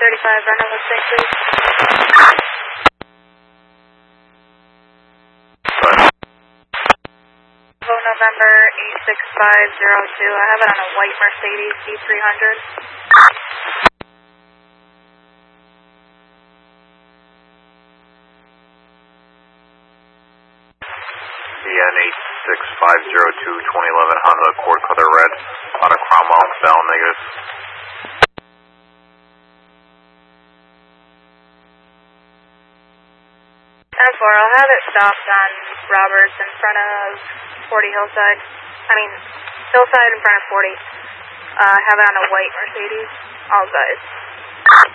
35, run over six, please. November 86502. I have it on a white Mercedes D300. DN 86502 2011 Honda Accord color red on a Cromwell Bell negative. 10-4, I'll have it stopped on Roberts in front of 40 Hillside. Hillside in front of 40. Have it on a white Mercedes. All guys.